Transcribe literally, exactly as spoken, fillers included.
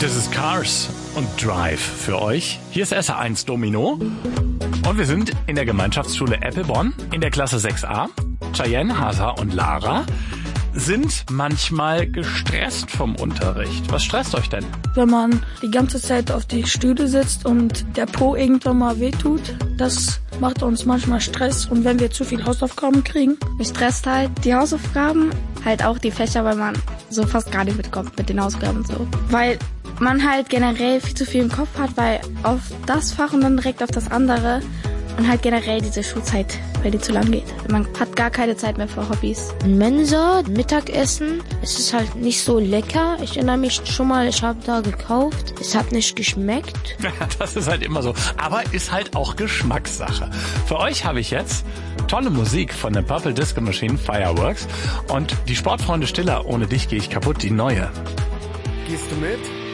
Das ist Cars und Drive für euch. Hier ist S R eins Domino. Und wir sind in der Gemeinschaftsschule Eppelborn in der Klasse sechs a. Cheyenne, Hasa und Lara sind manchmal gestresst vom Unterricht. Was stresst euch denn? Wenn man die ganze Zeit auf die Stühle sitzt und der Po irgendwann mal wehtut, das macht uns manchmal Stress. Und wenn wir zu viel Hausaufgaben kriegen? Mich stresst halt die Hausaufgaben, halt auch die Fächer, weil man so fast gar nicht mitkommt mit den Hausaufgaben und so. Weil man halt generell viel zu viel im Kopf hat, weil auf das Fach und dann direkt auf das andere und halt generell diese Schulzeit, weil die zu lang geht. Man hat gar keine Zeit mehr für Hobbys. Mensa, Mittagessen, es ist halt nicht so lecker. Ich erinnere mich schon mal, ich habe da gekauft. Es hat nicht geschmeckt. Das ist halt immer so. Aber ist halt auch Geschmackssache. Für euch habe ich jetzt tolle Musik von der Purple Disco Machine Fireworks und die Sportfreunde Stiller, ohne dich gehe ich kaputt, die neue. Gehst du mit?